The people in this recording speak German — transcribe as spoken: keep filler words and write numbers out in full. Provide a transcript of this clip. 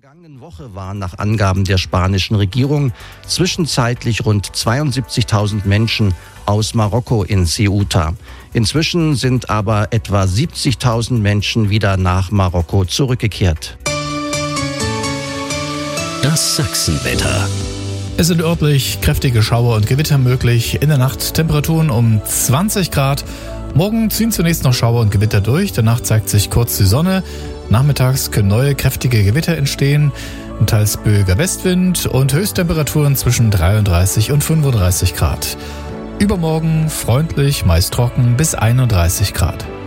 vergangenen Woche waren nach Angaben der spanischen Regierung zwischenzeitlich rund zweiundsiebzigtausend Menschen aus Marokko in Ceuta. Inzwischen sind aber etwa siebzigtausend Menschen wieder nach Marokko zurückgekehrt. Das Sachsenwetter. Es sind örtlich kräftige Schauer und Gewitter möglich. In der Nacht Temperaturen um zwanzig Grad. Morgen ziehen zunächst noch Schauer und Gewitter durch. Danach zeigt sich kurz die Sonne. Nachmittags können neue kräftige Gewitter entstehen. Ein teils böiger Westwind und Höchsttemperaturen zwischen dreiunddreißig und fünfunddreißig Grad. Übermorgen freundlich, meist trocken bis einunddreißig Grad.